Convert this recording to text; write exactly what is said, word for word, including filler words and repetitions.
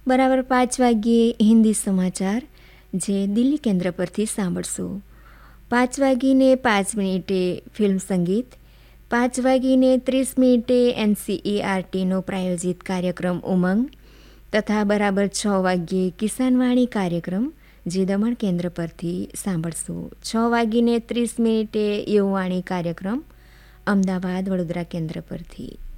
બરાબર પાંચ વાગ્યે હિન્દી સમાચાર જે દિલ્હી કેન્દ્ર પરથી સાંભળશો. પાંચ વાગીને પાંચ મિનિટે ફિલ્મ સંગીત, પાંચ વાગીને ત્રીસ મિનિટે એનસીઈઆરટીનો પ્રાયોજિત કાર્યક્રમ ઉમંગ તથા બરાબર છ વાગ્યે કિસાનવાણી કાર્યક્રમ જે દમણ કેન્દ્ર પરથી સાંભળશો. છ વાગીને ત્રીસ મિનિટે યુવાણી કાર્યક્રમ અમદાવાદ વડોદરા કેન્દ્ર પરથી.